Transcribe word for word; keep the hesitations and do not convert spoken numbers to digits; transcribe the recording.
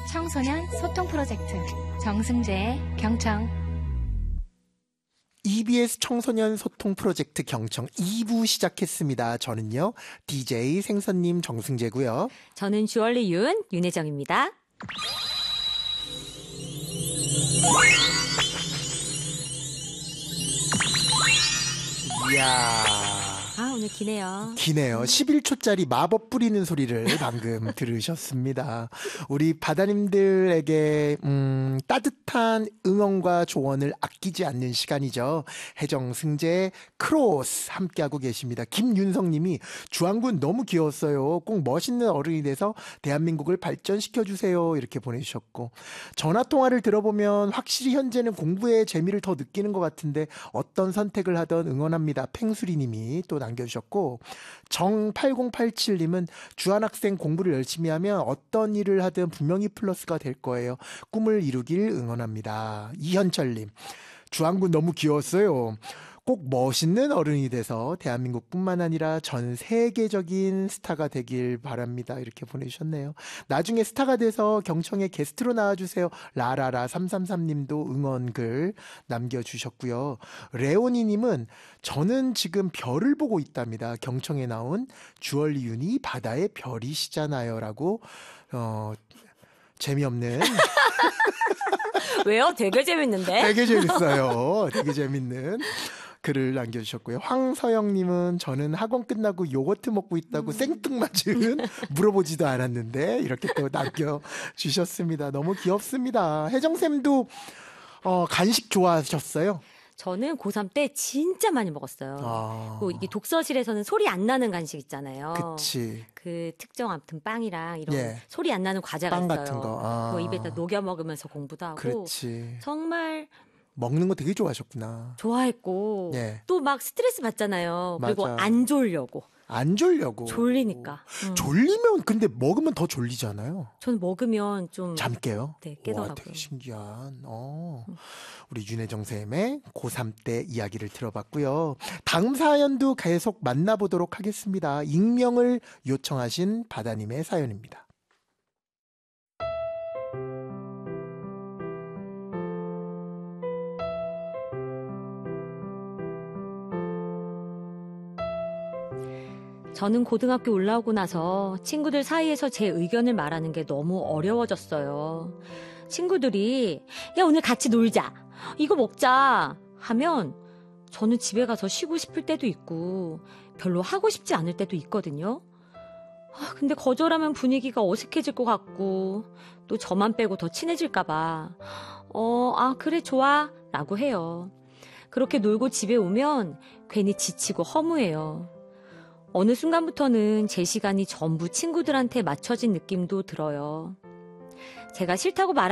청소년 소통 프로젝트 정승재의 경청. 이비에스 청소년 소통 프로젝트 경청 이 부 시작했습니다. 저는요, 디제이 생선님 정승재고요. 저는 주얼리 윤, 윤혜정입니다. 이야. 아, 오늘 기네요. 기네요. 십일 초짜리 마법 뿌리는 소리를 방금 들으셨습니다. 우리 바다님들에게 음, 따뜻한 응원과 조언을 아끼지 않는 시간이죠. 혜정, 승재, 크로스 함께하고 계십니다. 김윤성님이 주한군 너무 귀여웠어요. 꼭 멋있는 어른이 돼서 대한민국을 발전시켜주세요. 이렇게 보내주셨고, 전화통화를 들어보면 확실히 현재는 공부의 재미를 더 느끼는 것 같은데 어떤 선택을 하던 응원합니다. 팽수리님이 또 남겨주셨고, 정팔공팔칠님은 주한 학생 공부를 열심히 하면 어떤 일을 하든 분명히 플러스가 될 거예요. 꿈을 이루길 응원합니다. 이현철님, 주한군 너무 귀여웠어요. 꼭 멋있는 어른이 돼서 대한민국뿐만 아니라 전 세계적인 스타가 되길 바랍니다. 이렇게 보내주셨네요. 나중에 스타가 돼서 경청에 게스트로 나와주세요. 라라라 삼삼삼님도 응원글 남겨주셨고요. 레오니님은 저는 지금 별을 보고 있답니다. 경청에 나온 주얼리 윤이 바다의 별이시잖아요. 라고 어, 재미없는 왜요? 되게 재밌는데? 되게 재밌어요. 되게 재밌는 글을 남겨주셨고요. 황서영님은 저는 학원 끝나고 요거트 먹고 있다고 음. 생뚱맞은 물어보지도 않았는데 이렇게 또 남겨주셨습니다. 너무 귀엽습니다. 혜정쌤도 어, 간식 좋아하셨어요? 저는 고삼 때 진짜 많이 먹었어요. 아. 그 이게 독서실에서는 소리 안 나는 간식 있잖아요. 그치. 그 특정 아무튼 빵이랑 이런 예. 소리 안 나는 과자가 빵 있어요. 같은 거. 아. 그거 입에다 녹여 먹으면서 공부도 하고. 그렇지. 정말 먹는 거 되게 좋아하셨구나. 좋아했고 예. 또 막 스트레스 받잖아요. 그리고 맞아. 안 졸려고. 안 졸려고. 졸리니까. 음. 졸리면 근데 먹으면 더 졸리잖아요. 저는 먹으면 좀 잠 깨요? 네, 깨더라고요. 와, 되게 신기한. 어. 음. 우리 윤혜정 쌤의 고삼 때 이야기를 들어봤고요. 다음 사연도 계속 만나보도록 하겠습니다. 익명을 요청하신 바다님의 사연입니다. 저는 고등학교 올라오고 나서 친구들 사이에서 제 의견을 말하는 게 너무 어려워졌어요. 친구들이 야 오늘 같이 놀자, 이거 먹자 하면 저는 집에 가서 쉬고 싶을 때도 있고 별로 하고 싶지 않을 때도 있거든요. 아, 근데 거절하면 분위기가 어색해질 것 같고 또 저만 빼고 더 친해질까 봐 어, 아 그래 좋아 라고 해요. 그렇게 놀고 집에 오면 괜히 지치고 허무해요. 어느 순간부터는 제 시간이 전부 친구들한테 맞춰진 느낌도 들어요. 제가 싫다고 말